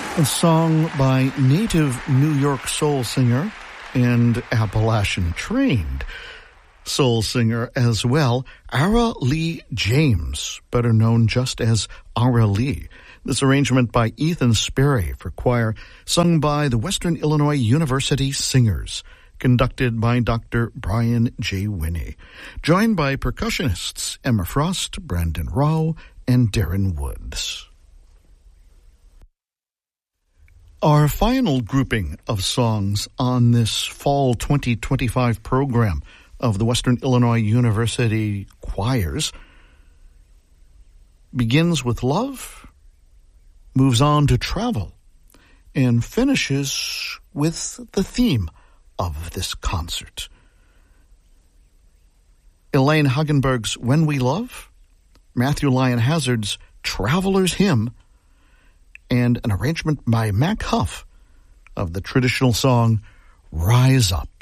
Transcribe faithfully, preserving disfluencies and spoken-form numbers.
A song by native New York soul singer and Appalachian-trained soul singer as well, Ara Lee James, better known just as Ara Lee. This arrangement by Ethan Sperry for choir, sung by the Western Illinois University Singers, conducted by Doctor Brian J. Winnie, joined by percussionists Emma Frost, Brandon Rao, and Darren Woods. Our final grouping of songs on this fall twenty twenty-five program of the Western Illinois University Choirs begins with love, moves on to travel, and finishes with the theme of this concert. Elaine Hagenberg's When We Love, Matthew Lyon Hazard's Traveler's Hymn, and an arrangement by Mac Huff of the traditional song Rise Up.